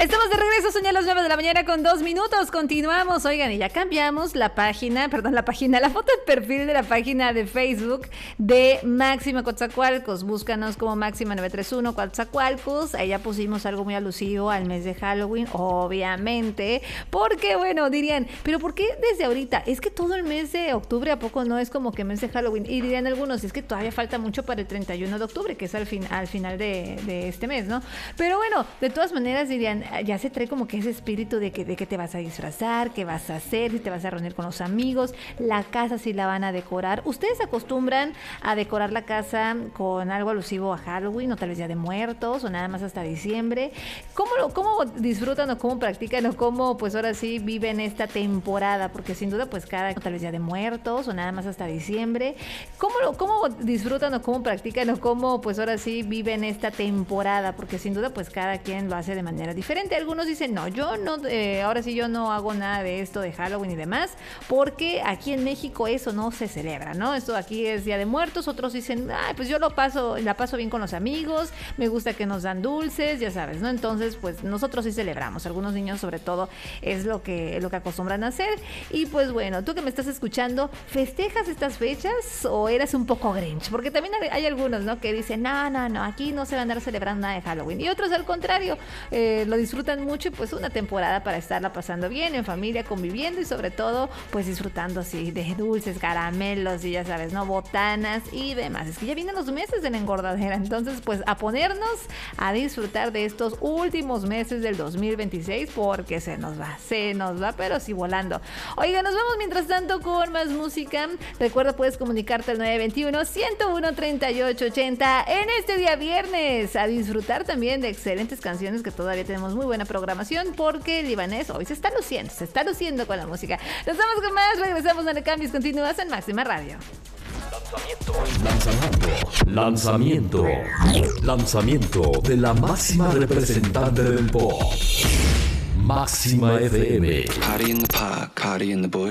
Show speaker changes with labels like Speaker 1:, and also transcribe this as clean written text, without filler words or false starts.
Speaker 1: Estamos de regreso, son ya las 9 de la mañana con 2 minutos. Continuamos, oigan, y ya cambiamos la foto de perfil de la página de Facebook de Máxima Coatzacoalcos. Búscanos como Máxima 931 Coatzacoalcos. Ahí ya pusimos algo muy alusivo al mes de Halloween, obviamente. Porque, bueno, dirían, ¿pero por qué desde ahorita? Es que todo el mes de octubre, ¿a poco no es como que mes de Halloween? Y dirían algunos, es que todavía falta mucho para el 31 de octubre, que es al final de este mes, ¿no? Pero bueno, de todas maneras dirían, ya se trae como que ese espíritu de que te vas a disfrazar, qué vas a hacer, si te vas a reunir con los amigos, la casa si la van a decorar. ¿Ustedes acostumbran a decorar la casa con algo alusivo a Halloween o tal vez Día de Muertos o nada más hasta diciembre? ¿Cómo disfrutan o cómo practican o cómo pues ahora sí viven esta temporada? Porque sin duda pues tal vez Día de Muertos o nada más hasta diciembre. ¿Cómo disfrutan o cómo practican o cómo pues ahora sí viven esta temporada? Porque sin duda pues cada quien lo hace de manera diferente. Algunos dicen, no, yo no, ahora sí yo no hago nada de esto de Halloween y demás, porque aquí en México eso no se celebra, ¿no? Esto aquí es Día de Muertos. Otros dicen, ay, pues yo la paso bien con los amigos, me gusta que nos dan dulces, ya sabes, ¿no? Entonces, pues nosotros sí celebramos. Algunos niños, sobre todo, es lo que acostumbran a hacer. Y pues bueno, tú que me estás escuchando, ¿festejas estas fechas o eras un poco Grinch? Porque también hay algunos, ¿no? Que dicen, no, aquí no se va a andar celebrando nada de Halloween. Y otros, al contrario, lo disfrutan mucho y pues una temporada para estarla pasando bien, en familia, conviviendo y sobre todo, pues disfrutando así de dulces, caramelos y ya sabes, ¿no? Botanas y demás. Es que ya vienen los meses de la engordadera, entonces pues a ponernos a disfrutar de estos últimos meses del 2026 porque se nos va, pero sí volando. Oiga, nos vamos mientras tanto con más música. Recuerda, puedes comunicarte al 921-101-3880 en este día viernes, a disfrutar también de excelentes canciones, que todavía tenemos muy buena programación porque el libanés hoy se está luciendo con la música. Nos vamos con más, regresamos a Cambios Continúas en Máxima Radio.
Speaker 2: Lanzamiento de la máxima representante del pop. Máxima FM.
Speaker 3: Party in the park, party in the bush.